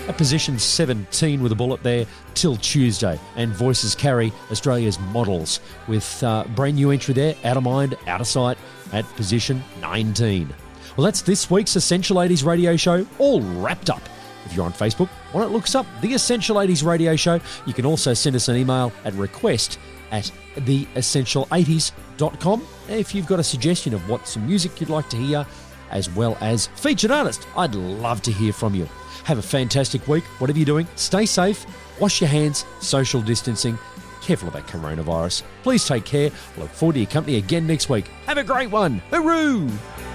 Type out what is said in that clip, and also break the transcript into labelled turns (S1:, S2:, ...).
S1: at position 17 with a bullet there till Tuesday. And Voices carry Australia's models with brand new entry there, Out of Mind, Out of Sight at position 19. Well, that's this week's Essential 80s radio show all wrapped up. If you're on Facebook, why not look us up, The Essential 80s Radio Show. You can also send us an email at request@theessential80s.com if you've got a suggestion of what some music you'd like to hear, as well as featured artist. I'd love to hear from you. Have a fantastic week. Whatever you're doing, stay safe, wash your hands, social distancing, careful about coronavirus. Please take care. I look forward to your company again next week. Have a great one. Hooroo!